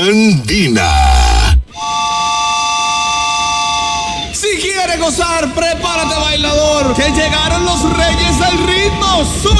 Andina. Si quieres gozar, prepárate, bailador, que llegaron los reyes del ritmo. ¡Sube!